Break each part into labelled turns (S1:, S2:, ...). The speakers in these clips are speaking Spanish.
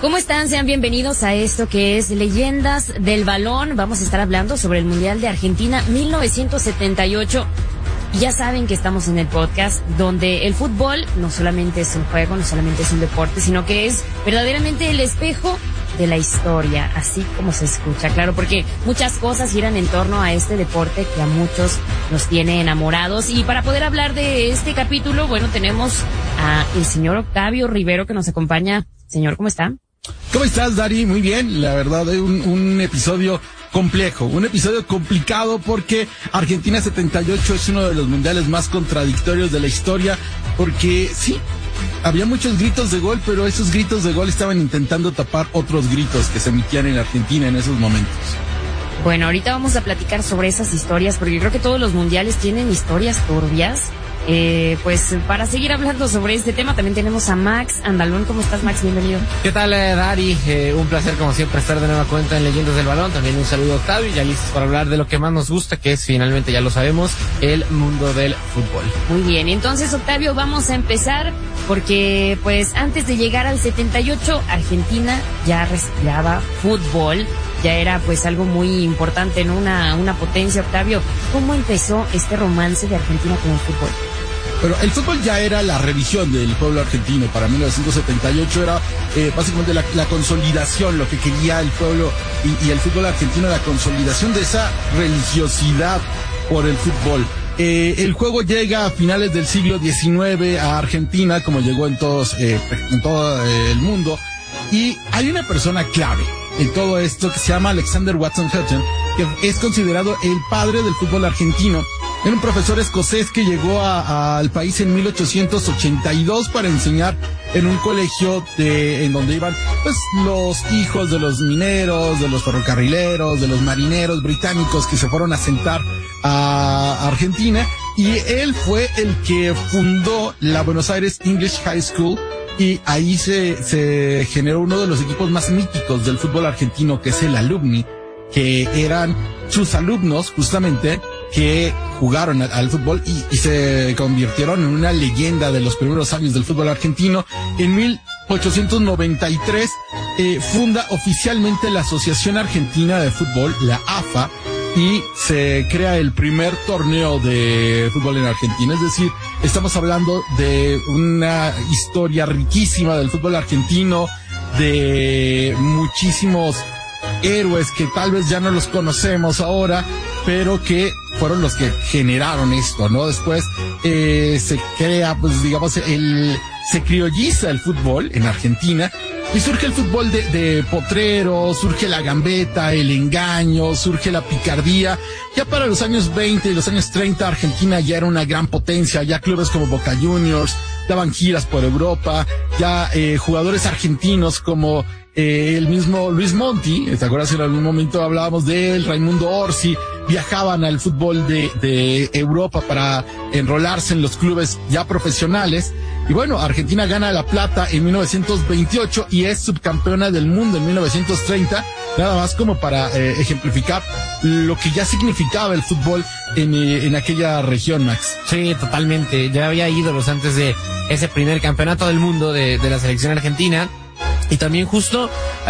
S1: ¿Cómo están? Sean bienvenidos a esto que es Leyendas del Balón. Vamos a estar hablando sobre el Mundial de Argentina 1978. Y ya saben que estamos en el podcast donde el fútbol no solamente es un juego, no solamente es un deporte, sino que es verdaderamente el espejo de la historia, así como se escucha, claro, porque muchas cosas giran en torno a este deporte que a muchos nos tiene enamorados. Y para poder hablar de este capítulo, bueno, tenemos a el señor Octavio Rivero que nos acompaña. Señor, ¿cómo está?
S2: ¿Cómo estás, Dari? Muy bien, la verdad, un episodio complejo, un episodio complicado porque Argentina 78 es uno de los mundiales más contradictorios de la historia, porque sí, había muchos gritos de gol, pero esos gritos de gol estaban intentando tapar otros gritos que se emitían en Argentina en esos momentos.
S1: Bueno, ahorita vamos a platicar sobre esas historias, porque creo que todos los mundiales tienen historias turbias. Pues para seguir hablando sobre este tema también tenemos a Max Andalón. ¿Cómo estás, Max? Bienvenido.
S3: ¿Qué tal, Dari? Un placer como siempre estar de nueva cuenta en Leyendas del Balón. También un saludo a Octavio, ya listos para hablar de lo que más nos gusta, que es finalmente, ya lo sabemos, el mundo del fútbol.
S1: Muy bien, entonces Octavio, vamos a empezar porque pues antes de llegar al 78 Argentina ya respiraba fútbol. Ya era pues algo muy importante, ¿no? Una potencia. Octavio, ¿cómo empezó este romance de Argentina con el fútbol?
S2: Pero el fútbol ya era la religión del pueblo argentino. Para 1978 era básicamente la consolidación, lo que quería el pueblo y el fútbol argentino, la consolidación de esa religiosidad por el fútbol. El juego llega a finales del siglo XIX a Argentina, como llegó en todo el mundo. Y hay una persona clave en todo esto que se llama Alexander Watson Hutton, que es considerado el padre del fútbol argentino. Era un profesor escocés que llegó al país en 1882 para enseñar en un colegio en donde iban pues los hijos de los mineros, de los ferrocarrileros, de los marineros británicos que se fueron a asentar a Argentina, y él fue el que fundó la Buenos Aires English High School. Y ahí se generó uno de los equipos más míticos del fútbol argentino, que es el Alumni, que eran sus alumnos justamente que jugaron al fútbol y se convirtieron en una leyenda de los primeros años del fútbol argentino. En 1893 funda oficialmente la Asociación Argentina de Fútbol, la AFA, y se crea el primer torneo de fútbol en Argentina. Es decir, estamos hablando de una historia riquísima del fútbol argentino, de muchísimos héroes que tal vez ya no los conocemos ahora, pero que fueron los que generaron esto, ¿no? Después se crea, pues digamos, se criolliza el fútbol en Argentina. Y surge el fútbol de potrero, surge la gambeta, el engaño, surge la picardía. Ya para los años 20 y los años 30, Argentina ya era una gran potencia. Ya clubes como Boca Juniors daban giras por Europa. Ya jugadores argentinos como el mismo Luis Monti, ¿te acuerdas? En algún momento hablábamos de él, Raimundo Orsi, viajaban al fútbol de Europa para enrolarse en los clubes ya profesionales. Y bueno, Argentina gana la plata en 1928 y es subcampeona del mundo en 1930, nada más como para ejemplificar lo que ya significaba el fútbol en aquella región, Max.
S3: Sí, totalmente. Ya había ídolos antes de ese primer campeonato del mundo de la selección argentina. Y también justo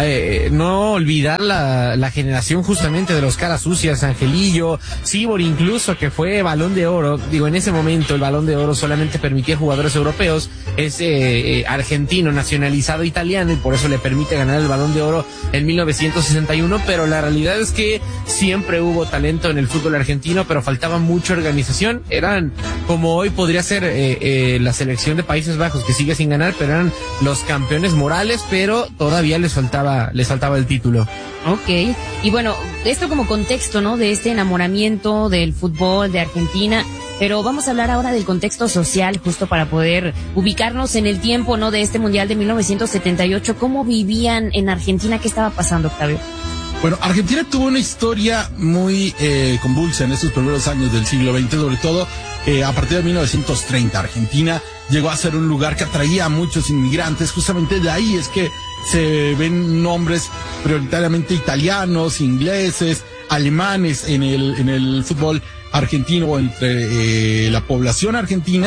S3: no olvidar la generación justamente de los caras sucias, Angelillo, Sibor incluso, que fue Balón de Oro. Digo, en ese momento el Balón de Oro solamente permitía jugadores europeos. Es argentino, nacionalizado italiano, y por eso le permite ganar el Balón de Oro en 1961, pero la realidad es que siempre hubo talento en el fútbol argentino, pero faltaba mucha organización. Eran, como hoy podría ser la selección de Países Bajos, que sigue sin ganar, pero eran los campeones morales, pero todavía les faltaba el título.
S1: Ok, y bueno, esto como contexto, ¿no? De este enamoramiento del fútbol de Argentina, pero vamos a hablar ahora del contexto social, justo para poder ubicarnos en el tiempo, ¿no? De este Mundial de 1978, ¿cómo vivían en Argentina? ¿Qué estaba pasando, Octavio?
S2: Bueno, Argentina tuvo una historia muy convulsa en estos primeros años del siglo XX, sobre todo a partir de 1930. Argentina llegó a ser un lugar que atraía a muchos inmigrantes. Justamente de ahí es que se ven nombres prioritariamente italianos, ingleses, alemanes en el fútbol argentino o entre la población argentina.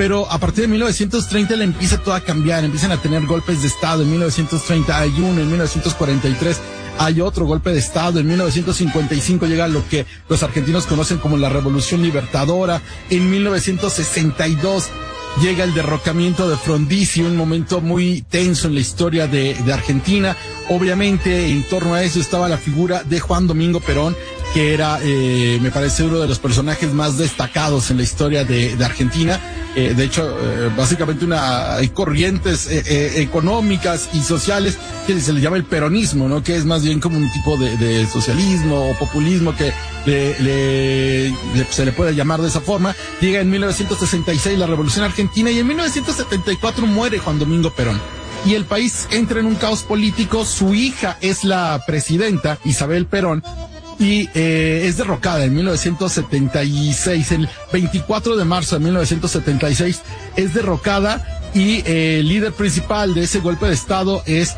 S2: pero a partir de 1930 le empieza todo a cambiar, empiezan a tener golpes de Estado. En 1930 hay uno, en 1943 hay otro golpe de Estado, en 1955 llega lo que los argentinos conocen como la Revolución Libertadora, en 1962 llega el derrocamiento de Frondizi, un momento muy tenso en la historia de Argentina. Obviamente en torno a eso estaba la figura de Juan Domingo Perón, que era, me parece, uno de los personajes más destacados en la historia de Argentina. De hecho, básicamente hay corrientes económicas y sociales que se le llama el peronismo, ¿no? Que es más bien como un tipo de socialismo o populismo que se le puede llamar de esa forma. Llega en 1966 la Revolución Argentina y en 1974 muere Juan Domingo Perón. Y el país entra en un caos político. Su hija es la presidenta, Isabel Perón, y es derrocada en 1976, el 24 de marzo de 1976 es derrocada, y el líder principal de ese golpe de Estado es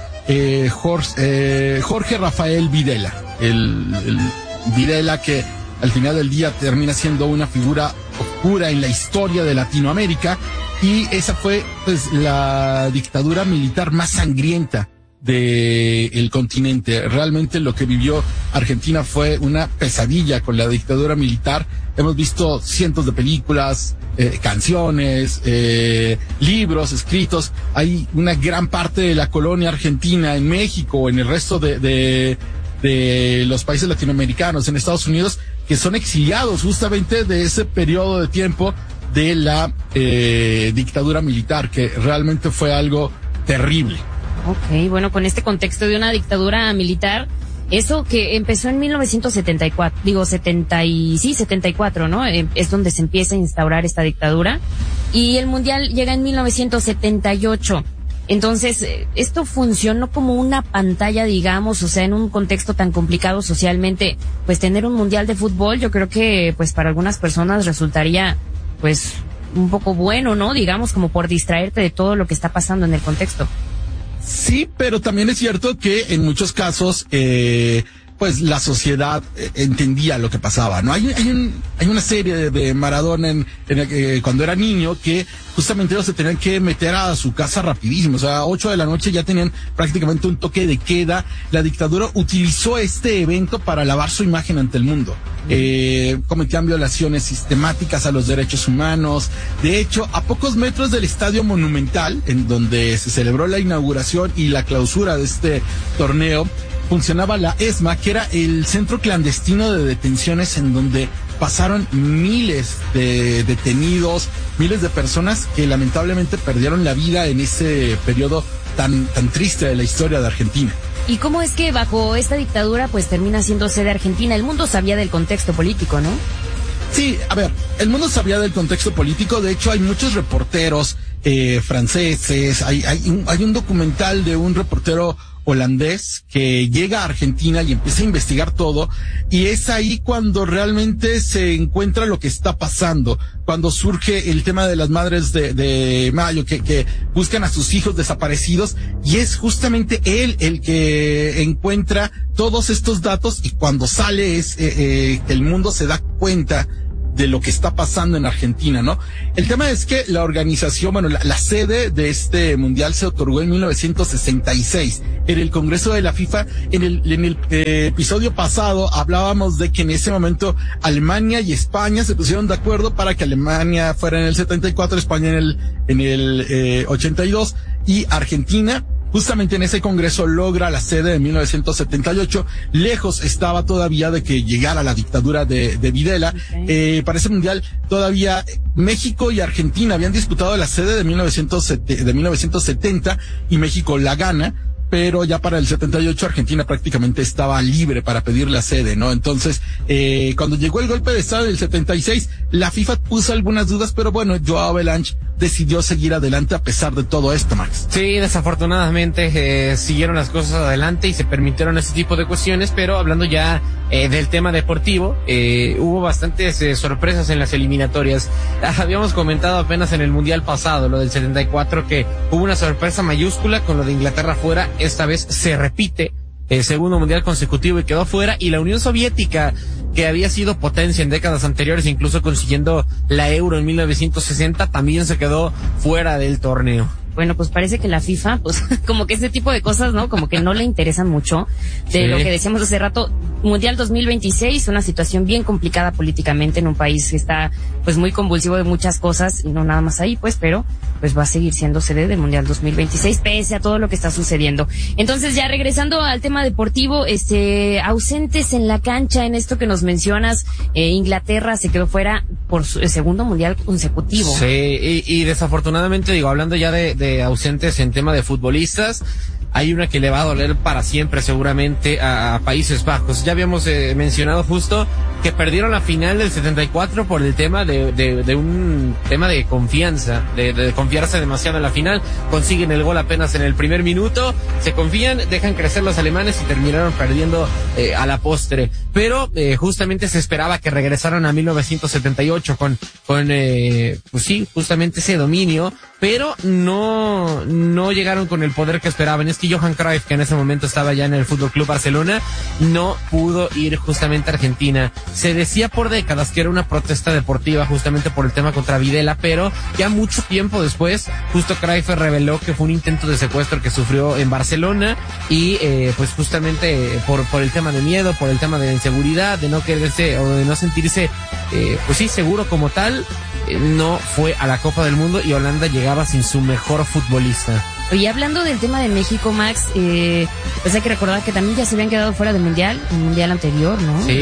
S2: Jorge Rafael Videla, el Videla que al final del día termina siendo una figura oscura en la historia de Latinoamérica, y esa fue pues la dictadura militar más sangrienta del continente. Realmente lo que vivió Argentina fue una pesadilla con la dictadura militar. Hemos visto cientos de películas, canciones, libros escritos. Hay una gran parte de la colonia argentina en México, en el resto de los países latinoamericanos, en Estados Unidos, que son exiliados justamente de ese periodo de tiempo de la dictadura militar, que realmente fue algo terrible.
S1: Ok, bueno, con este contexto de una dictadura militar, eso que empezó en 1974, ¿no? Es donde se empieza a instaurar esta dictadura, y el Mundial llega en 1978. Entonces, esto funcionó como una pantalla, digamos, o sea, en un contexto tan complicado socialmente, pues tener un Mundial de fútbol, yo creo que pues para algunas personas resultaría pues un poco bueno, ¿no? Digamos, como por distraerte de todo lo que está pasando en el contexto.
S2: Sí, pero también es cierto que en muchos casos, pues la sociedad entendía lo que pasaba, ¿no? Hay una serie de Maradona cuando era niño, que justamente ellos se tenían que meter a su casa rapidísimo. O sea, 8 de la noche ya tenían prácticamente un toque de queda. La dictadura utilizó este evento para lavar su imagen ante el mundo. Cometían violaciones sistemáticas a los derechos humanos. De hecho, a pocos metros del Estadio Monumental, en donde se celebró la inauguración y la clausura de este torneo, funcionaba la ESMA, que era el centro clandestino de detenciones, en donde pasaron miles de detenidos, miles de personas que lamentablemente perdieron la vida en ese periodo tan triste de la historia de Argentina.
S1: ¿Y cómo es que bajo esta dictadura pues termina siendo sede Argentina? El mundo sabía del contexto político, ¿no?
S2: Sí, a ver, el mundo sabía del contexto político. De hecho, hay muchos reporteros franceses. Hay un documental de un reportero holandés que llega a Argentina y empieza a investigar todo, y es ahí cuando realmente se encuentra lo que está pasando, cuando surge el tema de las madres de Mayo que buscan a sus hijos desaparecidos, y es justamente él el que encuentra todos estos datos, y cuando sale el mundo se da cuenta de lo que está pasando en Argentina, ¿no? El tema es que la organización, la sede de este mundial se otorgó en 1966 en el Congreso de la FIFA. En el episodio pasado hablábamos de que en ese momento Alemania y España se pusieron de acuerdo para que Alemania fuera en el 74, España en el 82, y Argentina justamente en ese congreso logra la sede de 1978. Lejos estaba todavía de que llegara la dictadura de Videla. Okay. Para ese mundial todavía México y Argentina habían disputado la sede de 1970 y México la gana. Pero ya para el 78 Argentina prácticamente estaba libre para pedir la sede, ¿no? Entonces, cuando llegó el golpe de Estado del 76, la FIFA puso algunas dudas, pero bueno, Joao Havelange decidió seguir adelante a pesar de todo esto, Max.
S3: Sí, desafortunadamente siguieron las cosas adelante y se permitieron ese tipo de cuestiones, pero hablando ya del tema deportivo, hubo bastantes sorpresas en las eliminatorias. Habíamos comentado apenas en el Mundial pasado, lo del 74, que hubo una sorpresa mayúscula con lo de Inglaterra fuera. Esta vez se repite segundo mundial consecutivo y quedó fuera, y la Unión Soviética, que había sido potencia en décadas anteriores, incluso consiguiendo la Euro en 1960, también se quedó fuera del torneo.
S1: Bueno, pues parece que la FIFA, pues como que ese tipo de cosas, ¿no? Como que no le interesan mucho. De lo que decíamos hace rato, Mundial 2026, una situación bien complicada políticamente en un país que está pues muy convulsivo de muchas cosas, y no nada más ahí, pues, pero pues va a seguir siendo sede del Mundial 2026 pese a todo lo que está sucediendo. Entonces, ya regresando al tema deportivo, ausentes en la cancha en esto que nos mencionas, Inglaterra se quedó fuera por su segundo Mundial consecutivo.
S3: Sí, y desafortunadamente, digo, hablando ya de ausentes en tema de futbolistas, hay una que le va a doler para siempre seguramente a Países Bajos. Ya habíamos mencionado justo que perdieron la final del 74 por el tema de un tema de confianza, de confiarse demasiado en la final. Consiguen el gol apenas en el primer minuto, se confían, dejan crecer los alemanes y terminaron perdiendo a la postre. Pero justamente se esperaba que regresaran a 1978 con pues sí, justamente ese dominio, pero no llegaron con el poder que esperaban. Es que Johan Cruyff, que en ese momento estaba ya en el Fútbol Club Barcelona, no pudo ir justamente a Argentina. Se decía por décadas que era una protesta deportiva justamente por el tema contra Videla, pero ya mucho tiempo después, justo Cruyff reveló que fue un intento de secuestro que sufrió en Barcelona, y pues justamente por el tema de miedo, por el tema de inseguridad, de no quererse o de no sentirse pues sí, seguro como tal, no fue a la Copa del Mundo, y Holanda llegaba sin su mejor futbolista.
S1: Oye, hablando del tema de México, Max, pues hay que recordar que también ya se habían quedado fuera del Mundial, el Mundial anterior, ¿no?
S3: Sí.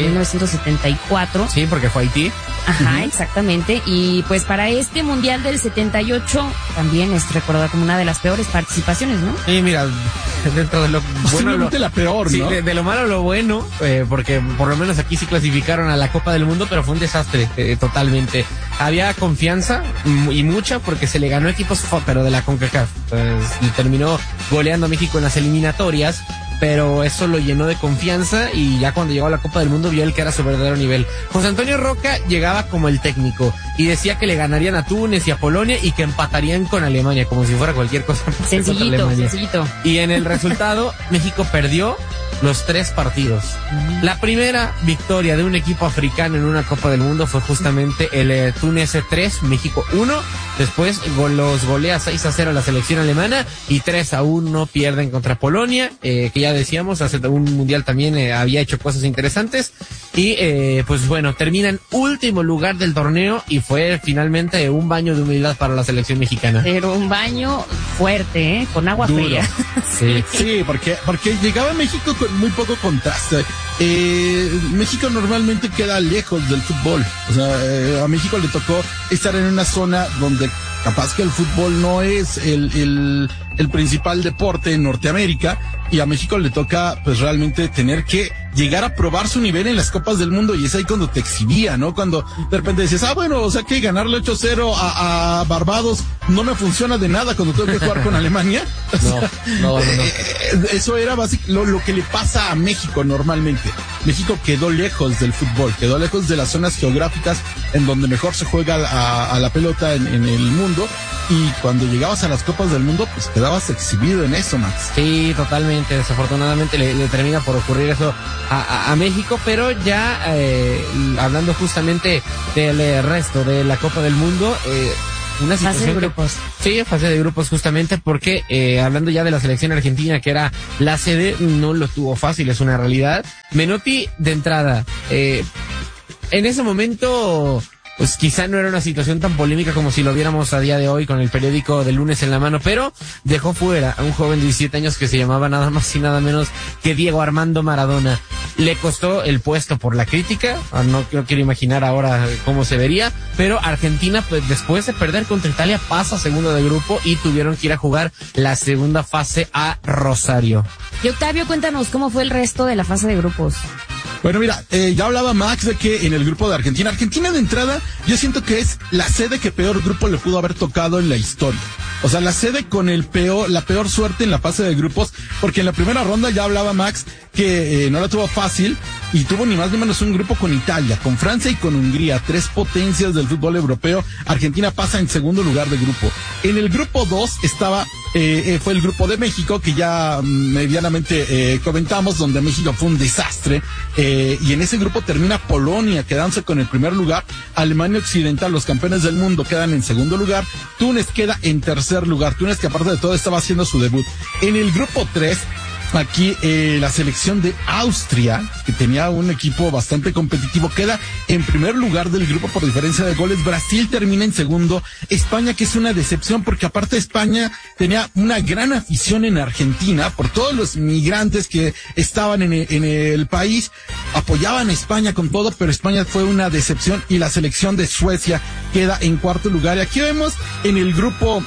S1: 1974.
S3: Sí, porque fue Haití.
S1: Ajá, exactamente. Y pues para este Mundial del 78 también es recordada como una de las peores participaciones, ¿no?
S3: Sí, mira, dentro de lo bueno,
S2: la peor,
S3: sí,
S2: ¿no?
S3: de lo malo a lo bueno, porque por lo menos aquí sí clasificaron a la Copa del Mundo, pero fue un desastre, totalmente. Había confianza y mucha, porque se le ganó equipos, pero de la CONCACAF. Pues terminó goleando a México en las eliminatorias, pero eso lo llenó de confianza, y ya cuando llegó a la Copa del Mundo vio el que era su verdadero nivel. José Antonio Roca llegaba como el técnico y decía que le ganarían a Túnez y a Polonia y que empatarían con Alemania, como si fuera cualquier cosa.
S1: Sencillito.
S3: Y en el resultado, México perdió los 3 partidos. La primera victoria de un equipo africano en una Copa del Mundo fue justamente el Túnez 3, México 1. Después los golea 6-0 la selección alemana, y 3-1 pierden contra Polonia, que ya decíamos, hace un mundial también había hecho cosas interesantes. Y pues bueno, termina en último lugar del torneo, y fue finalmente un baño de humildad para la selección mexicana.
S1: Pero un baño fuerte, con agua
S2: duro.
S1: fría.
S2: Sí, porque llegaba México con muy poco contraste. México normalmente queda lejos del fútbol. O sea, a México le tocó estar en una zona donde capaz que el fútbol no es el principal deporte en Norteamérica, y a México le toca pues realmente tener que llegar a probar su nivel en las Copas del Mundo, y es ahí cuando te exhibía, ¿no? Cuando de repente dices, bueno, o sea que ganarle 8-0 a Barbados no me funciona de nada cuando tengo que jugar con Alemania. No. Eso era básicamente lo que le pasa a México normalmente. México quedó lejos del fútbol, quedó lejos de las zonas geográficas en donde mejor se juega a la pelota en el mundo, y cuando llegabas a las Copas del Mundo, pues quedabas exhibido en eso, Max.
S3: Sí, totalmente. Desafortunadamente le termina por ocurrir eso a México, pero ya hablando justamente del resto de la Copa del Mundo, una situación
S1: fase de grupos.
S3: Sí, fase de grupos justamente, porque hablando ya de la selección argentina, que era la sede, no lo tuvo fácil, es una realidad. Menotti, de entrada, en ese momento, pues quizá no era una situación tan polémica como si lo viéramos a día de hoy con el periódico del lunes en la mano, pero dejó fuera a un joven de 17 años que se llamaba nada más y nada menos que Diego Armando Maradona. Le costó el puesto por la crítica, no quiero imaginar ahora cómo se vería, pero Argentina, pues después de perder contra Italia, pasa a segundo de grupo y tuvieron que ir a jugar la segunda fase a Rosario.
S1: Y Octavio, cuéntanos cómo fue el resto de la fase de grupos.
S2: Bueno, mira, ya hablaba Max de que en el grupo de Argentina de entrada, yo siento que es la sede que peor grupo le pudo haber tocado en la historia. O sea, la sede con la peor suerte en la fase de grupos, porque en la primera ronda ya hablaba Max que no la tuvo fácil, y tuvo ni más ni menos un grupo con Italia, con Francia y con Hungría, 3 potencias del fútbol europeo. Argentina pasa en segundo lugar de grupo. En el grupo 2 estaba, fue el grupo de México, que ya medianamente comentamos, donde México fue un desastre, y en ese grupo termina Polonia, quedándose con el primer lugar. Alemania Occidental, los campeones del mundo, quedan en segundo lugar. Túnez queda en tercer lugar. Túnez, que aparte de todo estaba haciendo su debut. En el grupo 3, aquí la selección de Austria, que tenía un equipo bastante competitivo, queda en primer lugar del grupo por diferencia de goles. Brasil termina en segundo. España, que es una decepción, porque aparte España tenía una gran afición en Argentina por todos los migrantes que estaban en el país, apoyaban a España con todo, pero España fue una decepción, y la selección de Suecia queda en cuarto lugar. Y aquí vemos en el grupo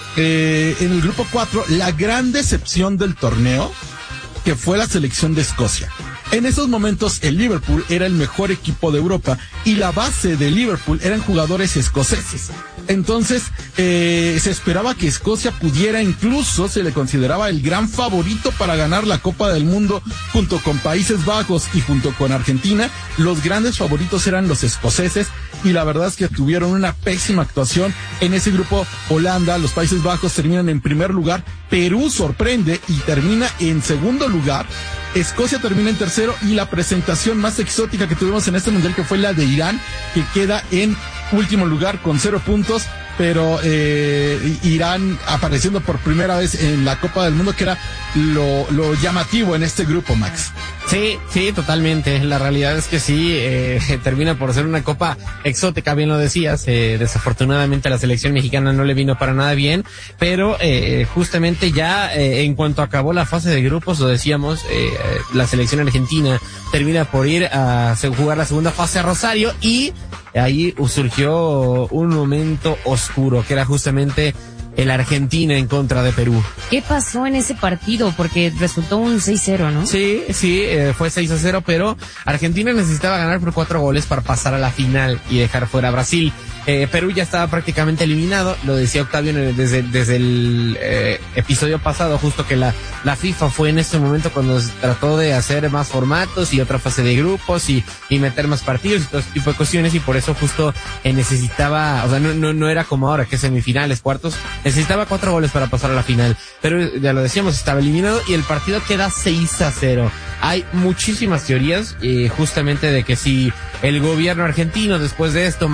S2: 4 la gran decepción del torneo, que fue la selección de Escocia. En esos momentos el Liverpool era el mejor equipo de Europa, y la base de Liverpool eran jugadores escoceses. Entonces se esperaba que Escocia pudiera, incluso se le consideraba el gran favorito para ganar la Copa del Mundo, junto con Países Bajos y junto con Argentina. Los grandes favoritos eran los escoceses, y la verdad es que tuvieron una pésima actuación en ese grupo. Holanda, los Países Bajos terminan en primer lugar, Perú sorprende y termina en segundo lugar, Escocia termina en tercero, y la presentación más exótica que tuvimos en este mundial, que fue la de Irán, que queda en último lugar con 0 puntos, pero Irán apareciendo por primera vez en la Copa del Mundo, que era lo llamativo en este grupo, Max.
S3: Sí, totalmente. La realidad es que sí, termina por ser una copa exótica, bien lo decías. Desafortunadamente a la selección mexicana no le vino para nada bien, pero justamente ya en cuanto acabó la fase de grupos, lo decíamos, la selección argentina termina por ir a jugar la segunda fase a Rosario, y ahí surgió un momento oscuro, que era justamente el Argentina en contra de Perú.
S1: ¿Qué pasó en ese partido? Porque resultó un 6-0, ¿no?
S3: Sí, fue 6-0, pero Argentina necesitaba ganar por 4 goles para pasar a la final y dejar fuera a Brasil. Perú ya estaba prácticamente eliminado, lo decía Octavio desde el episodio pasado, justo que la FIFA fue en ese momento cuando trató de hacer más formatos y otra fase de grupos y meter más partidos y todo ese tipo de cuestiones, y por eso justo necesitaba, o sea, no era como ahora, que semifinales, cuartos, necesitaba 4 goles para pasar a la final, pero ya lo decíamos, estaba eliminado y el partido queda 6-0. Hay muchísimas teorías, justamente de que si el gobierno argentino después de esto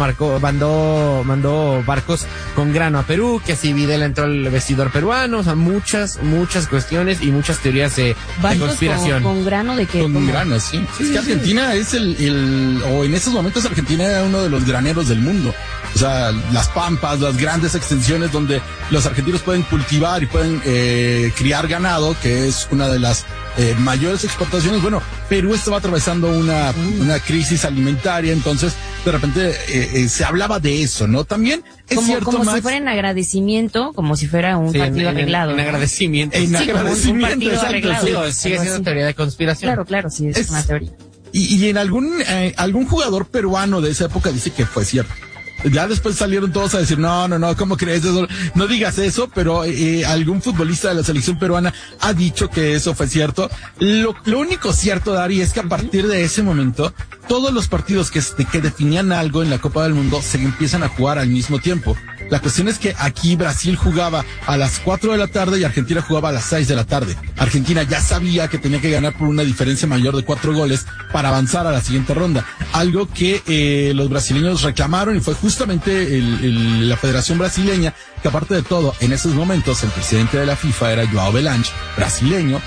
S3: mandó barcos con grano a Perú, que si Videla entró al vestidor peruano, o sea, muchas cuestiones y muchas teorías de conspiración.
S1: ¿Con grano de qué?
S2: Con grano, sí. Es que Argentina es o en esos momentos Argentina era uno de los graneros del mundo. O sea, las pampas, las grandes extensiones donde los argentinos pueden cultivar y pueden criar ganado, que es una de las mayores exportaciones. Bueno, Perú estaba atravesando una crisis alimentaria, entonces de repente se hablaba de eso, ¿no? También es cierto,
S1: como
S2: Max,
S1: si fuera en agradecimiento, como si fuera un partido arreglado.
S3: En agradecimiento.
S2: En agradecimiento,
S1: un partido arreglado.
S3: Sí, sigue siendo teoría de conspiración.
S1: Claro, sí, es una teoría.
S2: Y en algún jugador peruano de esa época dice que fue cierto. Ya después salieron todos a decir, no, ¿cómo crees eso? No digas eso, pero algún futbolista de la selección peruana ha dicho que eso fue cierto. Lo único cierto, Dari, es que a partir de ese momento, todos los partidos que definían algo en la Copa del Mundo se empiezan a jugar al mismo tiempo. La cuestión es que aquí Brasil jugaba a las 4 de la tarde y Argentina jugaba a las 6 de la tarde. Argentina ya sabía que tenía que ganar por una diferencia mayor de 4 goles para avanzar a la siguiente ronda. Algo que los brasileños reclamaron, y fue justamente la Federación Brasileña, que aparte de todo, en esos momentos el presidente de la FIFA era João Belange, brasileño,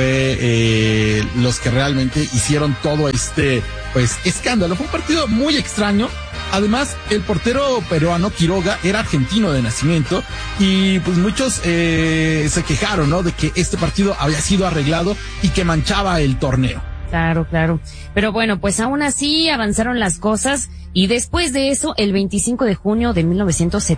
S2: fue los que realmente hicieron todo escándalo. Fue un partido muy extraño. Además, el portero peruano Quiroga era argentino de nacimiento, y pues muchos se quejaron, ¿no?, de que este partido había sido arreglado y que manchaba el torneo.
S1: Claro. Pero bueno, pues aún así avanzaron las cosas, y después de eso, el 25 de junio de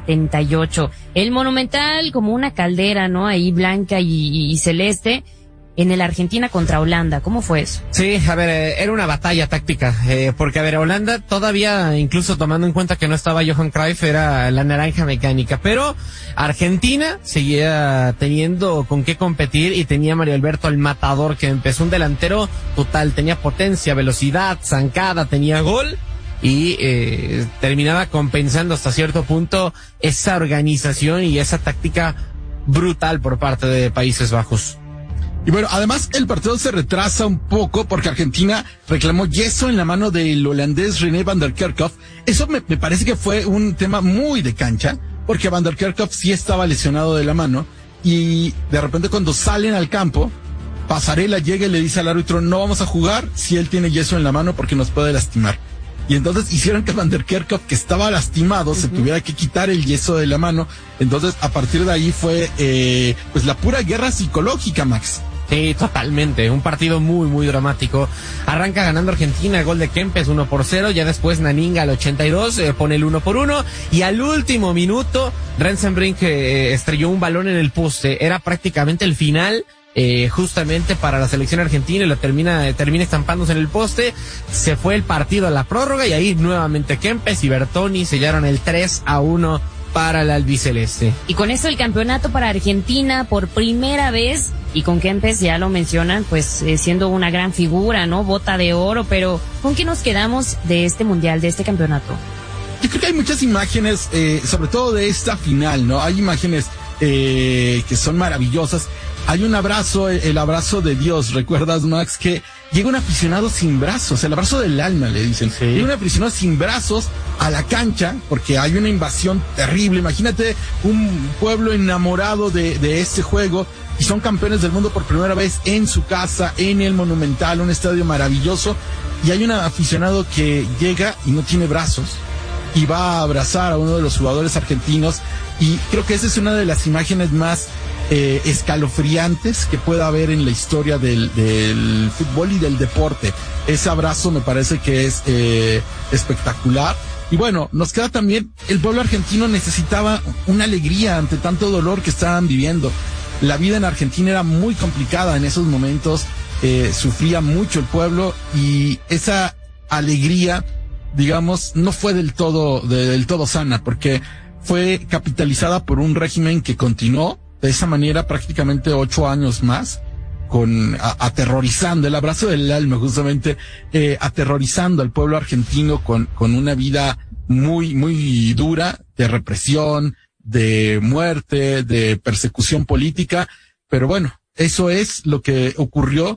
S1: 1978, el Monumental, como una caldera, ¿no?, ahí blanca y celeste, en el Argentina contra Holanda. ¿Cómo fue eso?
S3: Sí, a ver, era una batalla táctica, porque a ver, Holanda todavía, incluso tomando en cuenta que no estaba Johan Cruyff, era la naranja mecánica, pero Argentina seguía teniendo con qué competir y tenía Mario Alberto el matador, que empezó un delantero total, tenía potencia, velocidad, zancada, tenía gol y terminaba compensando hasta cierto punto esa organización y esa táctica brutal por parte de Países Bajos.
S2: Y bueno, además el partido se retrasa un poco porque Argentina reclamó yeso en la mano del holandés René van der Kerkhoff. Eso me parece que fue un tema muy de cancha, porque van der Kerkhoff sí estaba lesionado de la mano y de repente cuando salen al campo, Pasarela llega y le dice al árbitro, no vamos a jugar si él tiene yeso en la mano porque nos puede lastimar. Y entonces hicieron que Van der Kerkhoff, que estaba lastimado, se tuviera que quitar el yeso de la mano. Entonces, a partir de ahí fue, pues la pura guerra psicológica, Max.
S3: Sí, totalmente. Un partido muy, muy dramático. Arranca ganando Argentina, gol de Kempes 1-0. Ya después Naninga al 82 pone el 1-1. Y al último minuto, Rensenbrink estrelló un balón en el poste. Era prácticamente el final. Justamente para la selección argentina, y lo termina estampándose en el poste. Se fue el partido a la prórroga y ahí nuevamente Kempes y Bertoni sellaron el 3-1 para el albiceleste.
S1: Y con eso el campeonato para Argentina por primera vez, y con Kempes ya lo mencionan, pues siendo una gran figura, ¿no? Bota de oro, pero ¿con qué nos quedamos de este mundial, de este campeonato?
S2: Yo creo que hay muchas imágenes, sobre todo de esta final, ¿no? Hay imágenes que son maravillosas. Hay un abrazo, el abrazo de Dios. ¿Recuerdas, Max, que llega un aficionado sin brazos? El abrazo del alma, le dicen. Sí. Llega un aficionado sin brazos a la cancha porque hay una invasión terrible. Imagínate un pueblo enamorado de este juego y son campeones del mundo por primera vez en su casa, en el Monumental, un estadio maravilloso. Y hay un aficionado que llega y no tiene brazos y va a abrazar a uno de los jugadores argentinos. Y creo que esa es una de las imágenes más escalofriantes que pueda haber en la historia del fútbol y del deporte. Ese abrazo me parece que es espectacular. Y bueno, nos queda también, el pueblo argentino necesitaba una alegría ante tanto dolor que estaban viviendo. La vida en Argentina era muy complicada en esos momentos, sufría mucho el pueblo y esa alegría, digamos, no fue del todo sana, porque fue capitalizada por un régimen que continuó de esa manera prácticamente 8 años más, aterrorizando, el abrazo del alma justamente, aterrorizando al pueblo argentino con una vida muy, muy dura de represión, de muerte, de persecución política. Pero bueno, eso es lo que ocurrió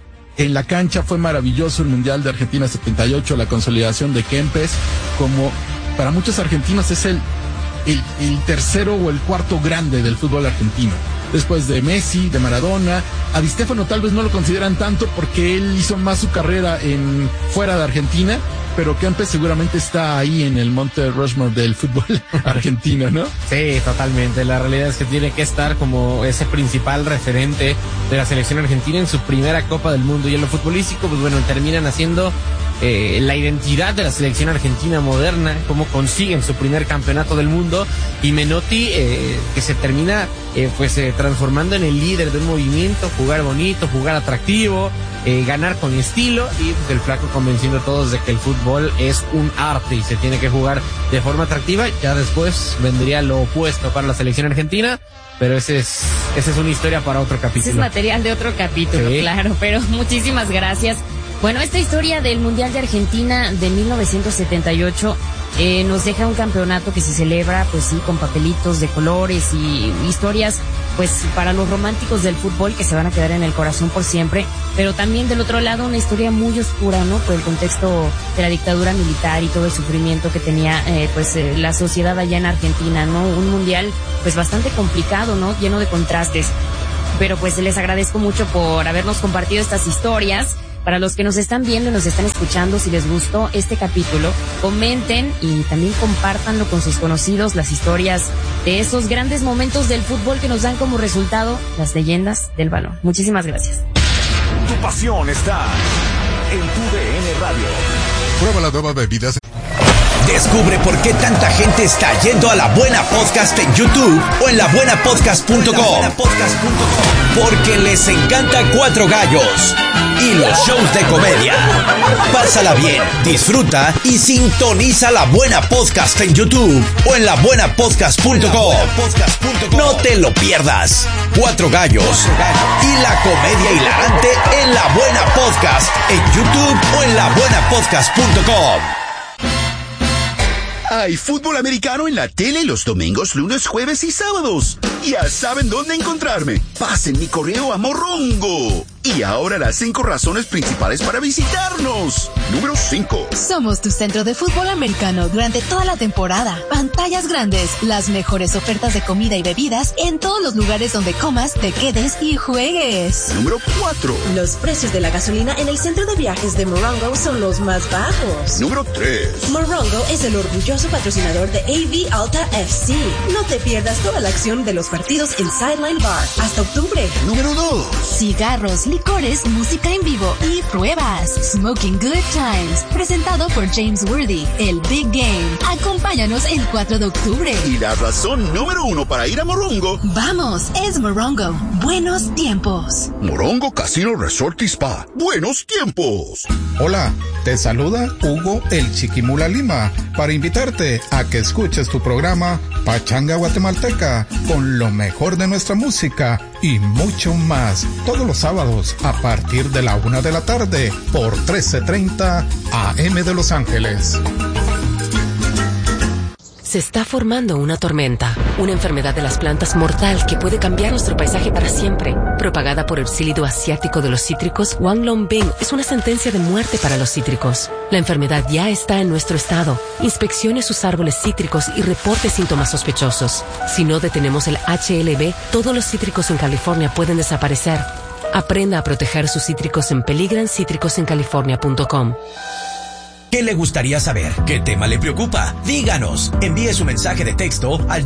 S2: en la cancha. Fue maravilloso el Mundial de Argentina 78, la consolidación de Kempes, como para muchos argentinos es el tercero o el cuarto grande del fútbol argentino. Después de Messi, de Maradona. A Di Stéfano tal vez no lo consideran tanto porque él hizo más su carrera fuera de Argentina, pero Kempes seguramente está ahí en el Monte Rushmore del fútbol argentino, ¿no?
S3: Sí, totalmente. La realidad es que tiene que estar como ese principal referente de la selección argentina en su primera Copa del Mundo. Y en lo futbolístico, pues bueno, terminan haciendo la identidad de la selección argentina moderna, cómo consiguen su primer campeonato del mundo, y Menotti que se termina transformando en el líder de un movimiento, jugar bonito, jugar atractivo, ganar con estilo, y pues el flaco convenciendo a todos de que el fútbol es un arte y se tiene que jugar de forma atractiva. Ya después vendría lo opuesto para la selección argentina, pero esa es una historia para otro capítulo.
S1: Ese es material de otro capítulo, sí. Claro, pero muchísimas gracias. Bueno, esta historia del Mundial de Argentina de 1978 nos deja un campeonato que se celebra, pues sí, con papelitos de colores y historias, pues para los románticos del fútbol que se van a quedar en el corazón por siempre, pero también del otro lado una historia muy oscura, ¿no? Por el contexto de la dictadura militar y todo el sufrimiento que tenía, la sociedad allá en Argentina, ¿no? Un mundial, pues bastante complicado, ¿no? Lleno de contrastes. Pero pues les agradezco mucho por habernos compartido estas historias. Para los que nos están viendo y nos están escuchando, si les gustó este capítulo, comenten y también compártanlo con sus conocidos, las historias de esos grandes momentos del fútbol que nos dan como resultado las leyendas del balón. Muchísimas gracias.
S4: Tu pasión está en tu DN Radio.
S5: Prueba la nueva bebida
S4: Descubre por qué tanta gente está yendo a La Buena Podcast en YouTube o en labuenapodcast.com. Porque les encanta Cuatro Gallos y los shows de comedia. Pásala bien, disfruta y sintoniza La Buena Podcast en YouTube o en labuenapodcast.com. No te lo pierdas. Cuatro Gallos y la comedia hilarante en La Buena Podcast en YouTube o en labuenapodcast.com.
S5: Hay fútbol americano en la tele los domingos, lunes, jueves y sábados. Ya saben dónde encontrarme. Pasen mi correo a Morongo. Y ahora las 5 razones principales para visitarnos. Número 5.
S6: Somos tu centro de fútbol americano durante toda la temporada. Pantallas grandes, las mejores ofertas de comida y bebidas en todos los lugares donde comas, te quedes y juegues.
S5: Número 4.
S7: Los precios de la gasolina en el centro de viajes de Morongo son los más bajos.
S5: Número 3.
S7: Morongo es el orgulloso patrocinador de AV Alta FC. No te pierdas toda la acción de los partidos en Sideline Bar hasta octubre.
S5: Número 2.
S6: Cigarros, licores, música en vivo y pruebas. Smoking Good Times, presentado por James Worthy, el Big Game. Acompáñanos el 4 de octubre.
S5: Y la razón número 1 para ir a Morongo.
S6: Vamos, es Morongo. Buenos tiempos.
S5: Morongo Casino Resort y Spa. Buenos tiempos.
S8: Hola, te saluda Hugo el Chiquimula Lima para invitarte a que escuches tu programa Pachanga Guatemalteca con lo mejor de nuestra música y mucho más todos los sábados a partir de la 1 de la tarde por 1330 AM de Los Ángeles.
S9: Se está formando una tormenta, una enfermedad de las plantas mortal que puede cambiar nuestro paisaje para siempre. Propagada por el psílido asiático de los cítricos, Wanglongbing es una sentencia de muerte para los cítricos. La enfermedad ya está en nuestro estado. Inspeccione sus árboles cítricos y reporte síntomas sospechosos. Si no detenemos el HLB, todos los cítricos en California pueden desaparecer. Aprenda a proteger sus cítricos en peligranCítricosencalifornia.com.
S4: ¿Qué le gustaría saber? ¿Qué tema le preocupa? Díganos. Envíe su mensaje de texto al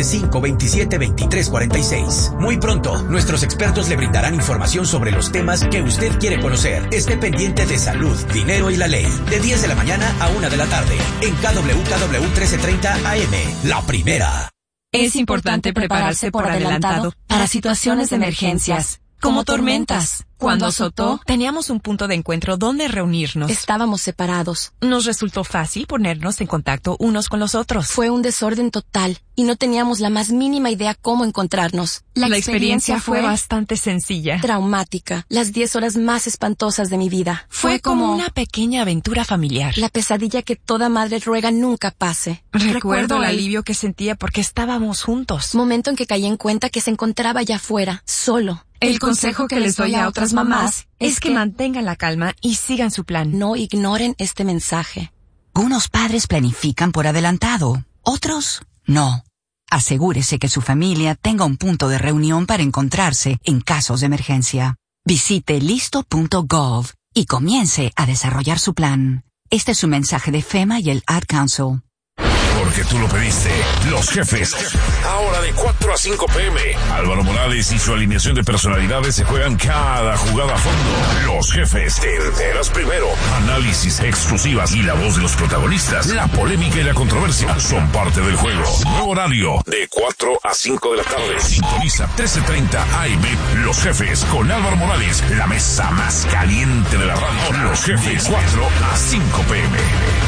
S4: 213-527-2346. Muy pronto, nuestros expertos le brindarán información sobre los temas que usted quiere conocer. Esté pendiente de salud, dinero y la ley. De 10 de la mañana a 1 de la tarde. En KWKW 1330 AM. La primera.
S10: Es importante prepararse por adelantado para situaciones de emergencias, como tormentas. Cuando azotó, teníamos un punto de encuentro donde reunirnos.
S11: Estábamos separados.
S10: Nos resultó fácil ponernos en contacto unos con los otros.
S11: Fue un desorden total y no teníamos la más mínima idea cómo encontrarnos.
S10: La experiencia fue bastante sencilla.
S11: Traumática. Las 10 horas más espantosas de mi vida.
S10: Fue como una pequeña aventura familiar.
S11: La pesadilla que toda madre ruega nunca pase.
S10: Recuerdo el alivio que sentía porque estábamos juntos.
S11: Momento en que caí en cuenta que se encontraba allá afuera, solo.
S10: El consejo que les doy a otras mamás es que mantengan la calma y sigan su plan.
S11: No ignoren este mensaje.
S12: Unos padres planifican por adelantado, otros no. Asegúrese que su familia tenga un punto de reunión para encontrarse en casos de emergencia. Visite listo.gov y comience a desarrollar su plan. Este es un mensaje de FEMA y el Ad Council.
S13: Porque tú lo pediste. Los Jefes. Ahora de 4 a 5 p.m. Álvaro Morales y su alineación de personalidades se juegan cada jugada a fondo. Los Jefes. Te enteras primero. Análisis, exclusivas y la voz de los protagonistas. La polémica y la controversia son parte del juego. Nuevo horario de 4 a 5 de la tarde. Sintoniza 1330 AM. Los Jefes con Álvaro Morales. La mesa más caliente de la radio. Los Jefes. 4 a 5 p.m.